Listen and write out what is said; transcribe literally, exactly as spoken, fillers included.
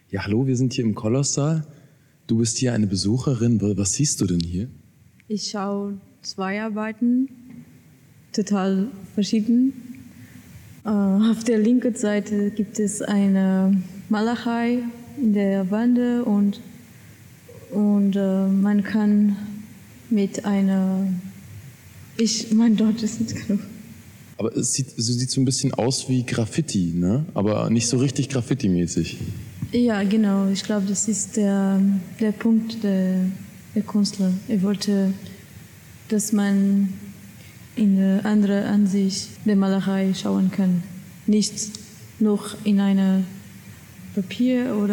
Ja, hallo, wir sind hier im Kolosssaal. Du bist hier eine Besucherin. Was siehst du denn hier? Ich schaue zwei Arbeiten, total verschieden. Äh, auf der linken Seite gibt es eine Malerei in der Wand und, und äh, man kann mit einer... Ich, mein Deutsch ist nicht genug. Aber es sieht, es sieht so ein bisschen aus wie Graffiti, ne? Aber nicht so richtig Graffiti-mäßig. Ja, genau. Ich glaube, das ist der, der Punkt der, der Künstler. Er wollte, dass man in eine andere Ansicht der Malerei schauen kann. Nicht noch in eine Papier oder